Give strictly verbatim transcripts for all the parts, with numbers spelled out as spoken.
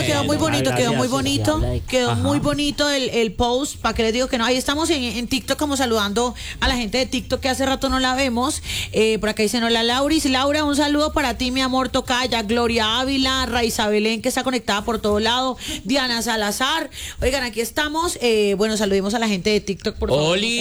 quedó muy bonito, quedó muy bonito, quedó Ajá. muy bonito el, el post, para que les digo que no, ahí estamos en, en TikTok como saludando a la gente de TikTok que hace rato no la vemos, eh, por acá dicen hola Lauris, Laura, un saludo para ti mi amor tocaya, Gloria Ávila, Raiza Belén que está conectada por todo lado, Diana Salazar, oigan aquí estamos, eh, bueno saludemos a la gente de TikTok por favor. ¡Oli!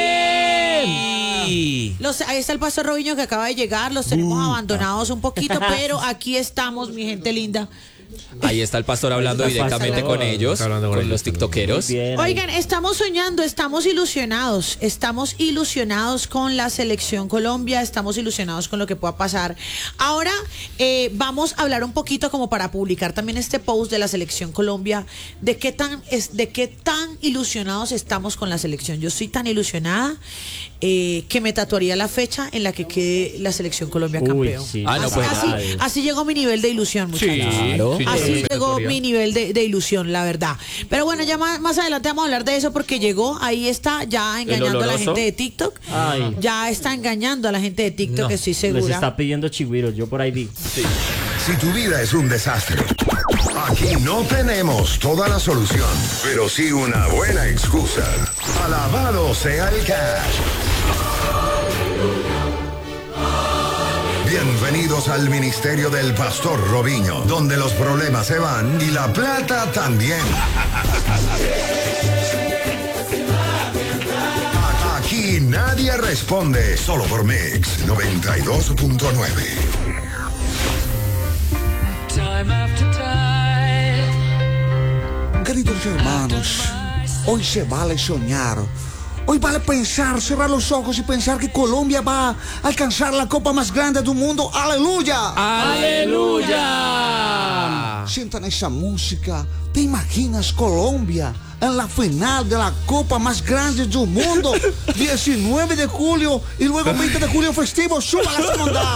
Los, ahí está el pastor Robiño que acaba de llegar, los tenemos abandonados un poquito, pero aquí estamos mi gente linda. Ahí está el pastor hablando Ahí está el directamente pastor. con ellos, Está hablando con con ellos. los tiktokeros. Bien, Oigan, estamos soñando, estamos ilusionados, estamos ilusionados con la selección Colombia, estamos ilusionados con lo que pueda pasar. Ahora eh, vamos a hablar un poquito como para publicar también este post de la selección Colombia, de qué tan es, de qué tan ilusionados estamos con la selección. Yo estoy tan ilusionada eh, que me tatuaría la fecha en la que quede la selección Colombia Uy, campeón. sí. Ah, no, así, pues, así, ay. así llegó mi nivel de ilusión, muchachos. Claro. sí, Así sí, llegó teoría. mi nivel de, de ilusión, la verdad. Pero bueno, ya más, más adelante vamos a hablar de eso porque llegó, ahí está, ya engañando a la oloroso? gente de TikTok. Ay. Ya está engañando a la gente de TikTok, No, estoy Les segura. está pidiendo chigüiros, yo por ahí vi. Si tu vida es un desastre, aquí no tenemos toda la solución, pero sí una buena excusa. Alabado sea el cash. Bienvenidos al ministerio del pastor Robiño, donde los problemas se van y la plata también. Aquí nadie responde, solo por Mix noventa y dos punto nueve. Queridos hermanos, hoy se vale soñar. Hoy vale pensar, cerrar los ojos y pensar que Colombia va a alcanzar la copa más grande del mundo. ¡Aleluya! ¡Aleluya! Sientan esa música. ¿Te imaginas Colombia en la final de la copa más grande del mundo? diecinueve de julio y luego veinte de julio festivo. ¡Suba la segunda!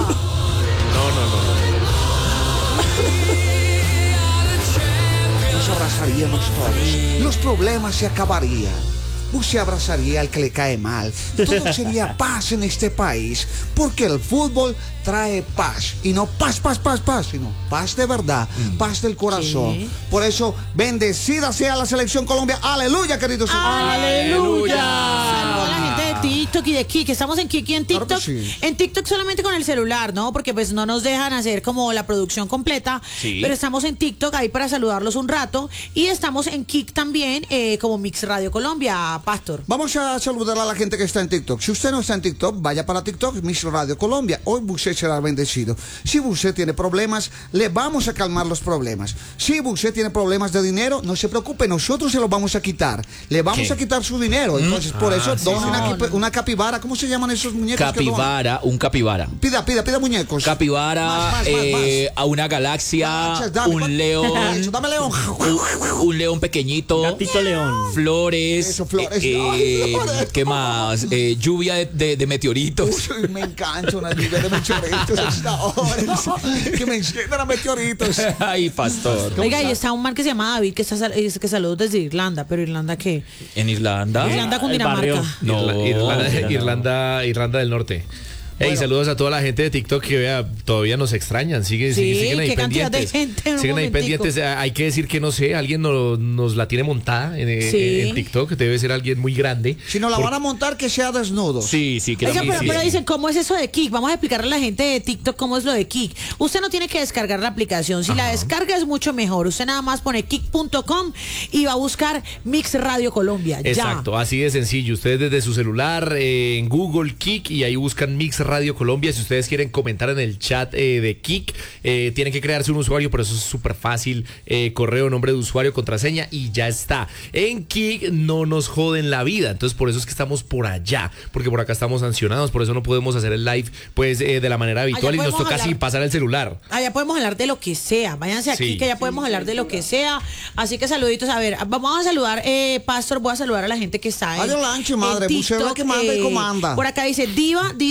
Nos abrazaríamos todos. Los problemas se acabarían. Usted abrazaría al que le cae mal. Todo sería paz en este país. Porque el fútbol trae paz. Y no paz, paz, paz, paz. Sino paz de verdad. Paz del corazón. Sí. Por eso, bendecida sea la selección Colombia. Aleluya, queridos hermanos. ¡Aleluya! Saludos a la gente de TikTok y de Kik. Estamos en Kik y en Claro que TikTok. sí. En TikTok solamente con el celular, ¿no? Porque pues no nos dejan hacer como la producción completa. Sí. Pero estamos en TikTok ahí para saludarlos un rato. Y estamos en Kik también eh, como Mix Radio Colombia, Pastor. Vamos a saludar a la gente que está en TikTok. Si usted no está en TikTok, vaya para TikTok, Mix Radio Colombia. Hoy usted será bendecido. Si usted tiene problemas, le vamos a calmar los problemas. Si usted tiene problemas de dinero, no se preocupe, nosotros se los vamos a quitar. Le vamos ¿Qué? a quitar su dinero. Entonces, por eso, sí, done sí. una, capi- una capibara. ¿Cómo se llaman esos muñecos? que donan? Capibara, un capibara. Pida, pida, pida muñecos. Capibara, Más, más, más, eh, a una galaxia, Galaxias, dame, un ¿cuál? león, Dame león. un, un león pequeñito, Gatito León. flores, Eso, flores. eh, Ay, flores. ¿qué más? Eh, lluvia de, de- de meteoritos. Uy, me encanta una lluvia de meteoritos a esta hora. Que me enciendan a meteoritos. Ay, pastor. Oiga, y está un man que se llama David que está sal- dice que saludos desde Irlanda, pero Irlanda ¿qué? ¿En Irlanda? Irlanda con el barrio. Dinamarca. No, Irla- Irlanda, no, no. Irlanda, Irlanda del Norte. Hey, saludos a toda la gente de TikTok que vea, todavía nos extrañan, sigue, Sí, sigue- siguen ahí qué cantidad de pendientes. gente en un siguen ahí momentico. pendientes. Ah, Hay que decir que no sé, alguien no- nos la tiene montada en, eh, Sí. en TikTok, debe ser alguien muy grande. Si nos la van a montar, que sea desnudo. Sí, sí, que Oiga, sí, pero, sí. pero dicen, ¿cómo es eso de Kik? Vamos a explicarle a la gente de TikTok cómo es lo de Kik. Usted no tiene que descargar la aplicación. Si la descarga es mucho mejor. Usted nada más pone kik punto com y va a buscar Mix Radio Colombia. Ya. Exacto, así de sencillo. Ustedes desde su celular, eh, en Google, Kik, y ahí buscan Mix Radio Colombia. Si ustedes quieren comentar en el chat eh, de Kik, eh, tienen que crearse un usuario, pero eso es súper fácil. Eh, correo, nombre de usuario, contraseña y ya está. En Kik no nos joden la vida, entonces por eso es que estamos por allá, porque por acá estamos sancionados, por eso no podemos hacer el live pues eh, de la manera habitual y nos podemos toca hablar. así pasar el celular. Allá podemos hablar de lo que sea. Váyanse aquí Sí. que ya podemos hablar de lo que sea. Así que saluditos. A ver, vamos a saludar, eh, Pastor, voy a saludar a la gente que está en, Adelante, madre, en museo TikTok, que manda y eh, comanda. Por acá dice Diva, dice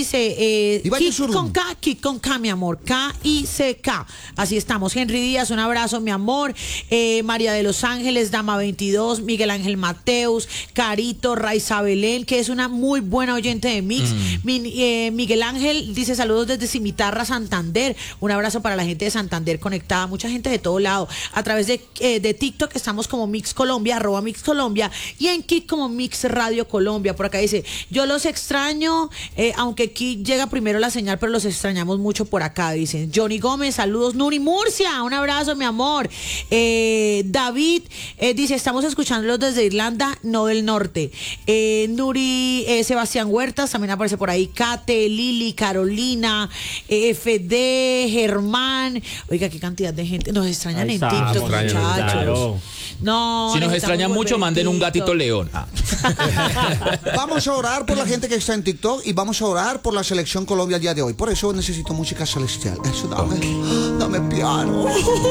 Eh, Y vaya Kik Surum. con K, Kik con K, mi amor. K I C K. Así estamos. Henry Díaz, un abrazo, mi amor. Eh, María de los Ángeles, Dama veintidós, Miguel Ángel Mateus, Carito, Raiza Belén, que es una muy buena oyente de Mix. Mm. Mi- eh, Miguel Ángel dice saludos desde Cimitarra, Santander. Un abrazo para la gente de Santander conectada. Mucha gente de todo lado. A través de, eh, de TikTok estamos como Mix Colombia, arroba Mix Colombia. Y en Kik como Mix Radio Colombia. Por acá dice, yo los extraño, eh, aunque Kik llega primero la señal, pero los extrañamos mucho por acá. Dicen Johnny Gómez, saludos. Nuri Murcia, un abrazo, mi amor. Eh, David eh, dice, estamos escuchándolos desde Irlanda, no del norte. Eh, Nuri, eh, Sebastián Huertas, también aparece por ahí. Kate, Lili, Carolina, eh, F D, Germán. Oiga, qué cantidad de gente. Nos extrañan Ahí en estamos, TikTok, extrañan, muchachos. claro. No, Si nos necesitamos extrañan volver mucho, en manden un TikTok. gatito león. Ah. Vamos a orar por la gente que está en TikTok y vamos a orar por la selección Colombia el día de hoy. Por eso necesito música celestial. Eso dame, dame piano.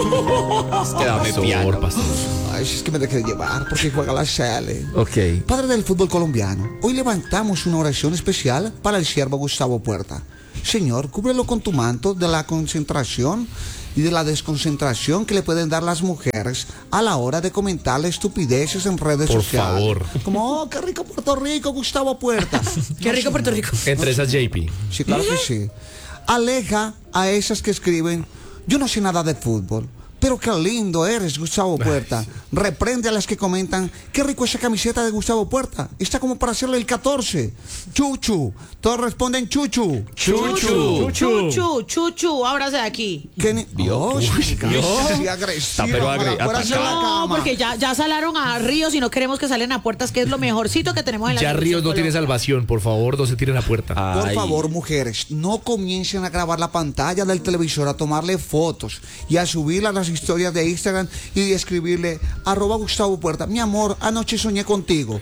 Quédame piano. pastor. Ay, es que me dejé llevar porque juega la C L. Ok. Padre del fútbol colombiano, hoy levantamos una oración especial para el siervo Gustavo Puerta. Señor, cúbrelo con tu manto de la concentración y de la desconcentración que le pueden dar las mujeres a la hora de comentarle estupideces en redes Por sociales. favor. Como, oh, qué rico Puerto Rico, Gustavo Puerta. Qué rico Puerto Rico. Entre esas J P. Sí, claro que sí. Aleja a esas que escriben, yo no sé nada de fútbol, pero qué lindo eres, Gustavo Puerta. Reprende a las que comentan, qué rico esa camiseta de Gustavo Puerta. Está como para hacerle el catorce. Chuchu. Todos responden chuchu. Chuchu. Chuchu, chuchu, ábrase de aquí. ¿Qué ni- Oh, sí, vio. sí, agresiva, Está pero para agre- poder hacer la No, cama. porque ya, ya salaron a Ríos y no queremos que salen a puertas, que es lo mejorcito que tenemos en la Ya selección Ríos no tiene Colombia. salvación. Por favor, no se tiren a puerta. Por Ay. favor, mujeres, no comiencen a grabar la pantalla del televisor, a tomarle fotos y a subirla a las historias de Instagram y escribirle arroba Gustavo Puerta. Mi amor, anoche soñé contigo.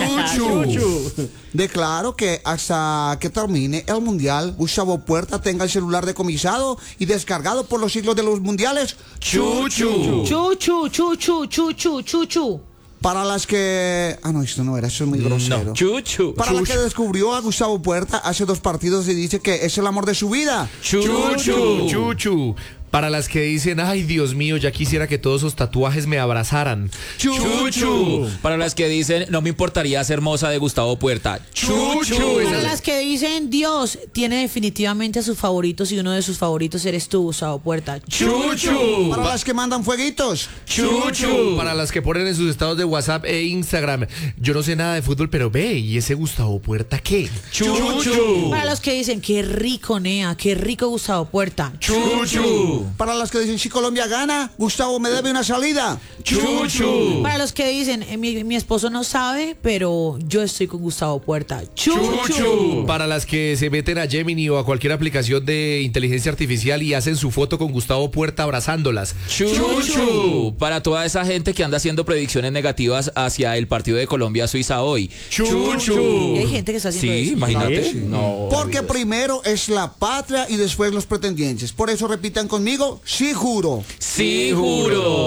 Chuchu. Declaro que hasta que termine el mundial, Gustavo Puerta tenga el celular decomisado y descargado por los siglos de los mundiales. Chuchu. Chuchu, chuchu, chuchu, chuchu. Para las que... Ah, no, esto no era, eso es muy grosero. No. Chuchu. Para la que descubrió a Gustavo Puerta hace dos partidos y dice que es el amor de su vida. Chuchu. Chuchu. Para las que dicen, ay Dios mío, ya quisiera que todos esos tatuajes me abrazaran. Chuchu. Para las que dicen, no me importaría ser moza de Gustavo Puerta. Chuchu. Para las que dicen, Dios tiene definitivamente a sus favoritos y uno de sus favoritos eres tú, Gustavo Puerta. Chuchu. Para las que mandan fueguitos. Chuchu. Para las que ponen en sus estados de WhatsApp e Instagram, yo no sé nada de fútbol, pero ve, ¿y ese Gustavo Puerta qué? Chuchu. Para los que dicen, qué rico, Nea, qué rico Gustavo Puerta. Chuchu. Para las que dicen, si Colombia gana, Gustavo me debe una salida. Chuchu. Para los que dicen, eh, mi, mi esposo no sabe, pero yo estoy con Gustavo Puerta. Chuchu. Para las que se meten a Gemini o a cualquier aplicación de inteligencia artificial y hacen su foto con Gustavo Puerta abrazándolas. Chuchu. Para toda esa gente que anda haciendo predicciones negativas hacia el partido de Colombia-Suiza hoy. Chuchu. Y hay gente que está haciendo Sí, eso. imagínate. Sí. No. Porque primero es la patria y después los pretendientes. Por eso repitan conmigo, sí juro. Sí, juro.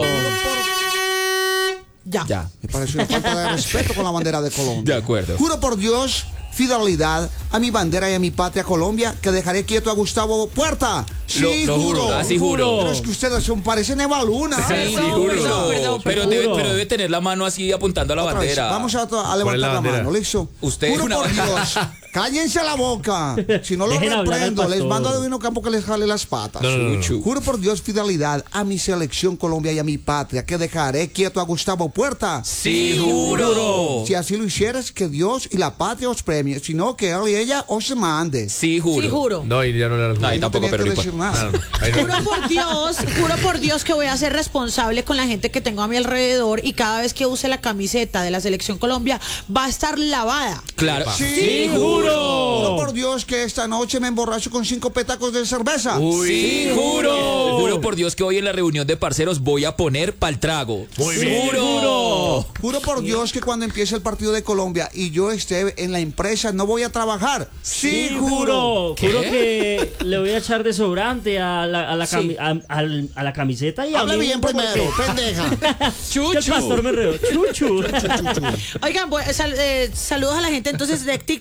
Ya. Ya. Me parece una falta de respeto con la bandera de Colombia. De acuerdo. Juro por Dios, fidelidad a mi bandera y a mi patria Colombia, que dejaré quieto a Gustavo Puerta. Sí, Lo- lo juro. juro. Así juro. Pero es que ustedes son, parecen Eva Luna. Sí, Perdón, sí, juro. perdón, perdón, pero, perdón. debe, pero debe tener la mano así apuntando a la Otra vez, bandera. Vamos a, a Ponen levantar la la, bandera. mano, ¿listo? Usted Juro una- por Dios, cállense la boca. Si no lo Dejen hablar al reprendo, les pastor. mando a Divino Campo que les jale las patas. No, no, no, no. Chuchu. Juro por Dios, fidelidad a mi selección Colombia y a mi patria, que dejaré quieto a Gustavo Puerta. Sí, juro. Si así lo hicieres, que Dios y la patria os premie, sino que él y ella os mande. Sí, juro. Sí, juro. No, y ya no le No, ahí Ahí no tampoco, tenía pero que no decir importa. nada. No, no, ahí no. Juro por Dios, juro por Dios que voy a ser responsable con la gente que tengo a mi alrededor y cada vez que use la camiseta de la Selección Colombia va a estar lavada. Claro. Sí, juro. Juro por Dios que esta noche me emborracho con cinco petacos de cerveza. Sí, juro. Juro por Dios que hoy en la reunión de parceros voy a poner pa'l trago. Muy bien. Juro. Juro por Dios que cuando empiece el partido de Colombia y yo esté en la empresa no voy a trabajar. Sí, juro. Juro que le voy a echar desobrante a la, a la, Sí. cami- a, al- a la camiseta y a Hable mí bien porque- primero, pendeja. Que el pastor me reo. Chuchu. Oigan, pues, sal- eh, saludos a la gente entonces de TikTok que la está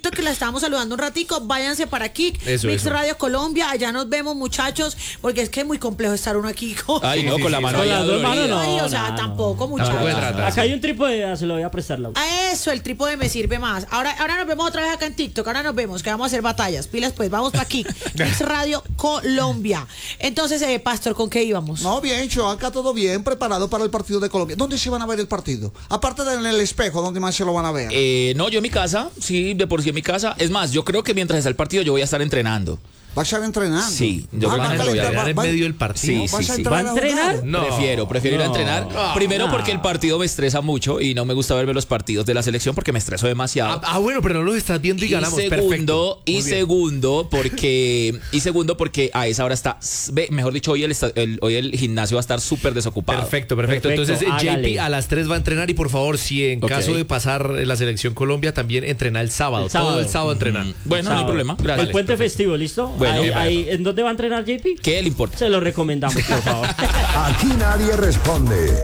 estábamos saludando un ratico, váyanse para Kik, Eso, Mix eso. Radio Colombia, allá nos vemos, muchachos, porque es que es muy complejo estar uno aquí con... Ay, no, sí, con la sí, mano con ahí las dos manos, adolorida. no. Ay, o sea, no, tampoco, no. muchachos. Tampoco de tratar. Acá hay un trípode, se lo voy a prestar, Lau. A eso, el trípode me sirve más. Ahora, ahora nos vemos otra vez acá en TikTok. Ahora nos vemos, que vamos a hacer batallas. Pilas, pues, vamos para aquí. Mix Radio Colombia. Entonces, eh, Pastor, ¿con qué íbamos? No, bien, yo acá todo bien, preparado para el partido de Colombia. ¿Dónde se van a ver el partido? Aparte de en el espejo, ¿dónde más se lo van a ver? Eh, no, yo en mi casa, sí, de por sí en mi casa. Es más, yo creo que mientras está el partido yo voy a estar entrenando. ¿Vas a estar entrenando? Sí, yo Ah, creo ¿vas que a lo voy a calentar? entrenar en ¿Va- medio del partido. Sí, ¿Vas sí, a sí. entrar ¿Va a jugar? entrenar? No. Prefiero, prefiero ir a No. entrenar. Ah, Primero nah. porque el partido me estresa mucho y no me gusta verme los partidos de la selección porque me estreso demasiado. Ah, ah, bueno, pero no los estás viendo y, Y ganamos. segundo, Perfecto. y Muy bien. segundo porque y segundo porque a esa hora está, ve, mejor dicho, hoy el, esta- el- hoy el gimnasio va a estar súper desocupado. Perfecto, perfecto. Perfecto, Entonces, eh, J P hágale. a las tres va a entrenar y por favor, si en Ok. caso de pasar eh, la selección Colombia, también entrena el sábado. El sábado. Todo el sábado entrenar. Bueno, no hay Sábado. problema. El Gracias. puente festivo, ¿listo? Bueno, Ahí- bueno. ahí- ¿En dónde va a entrenar J P? ¿Qué le importa? Se lo recomendamos, por favor. Aquí nadie responde.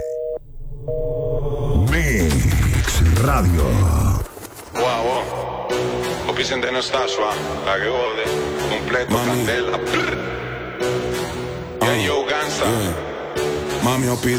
Mix Radio. Wow, wow. Opisen de Nastasua, la que gode, completo, Mami. candela. prr. Yeah, yo, Gansa. Mami, yo pido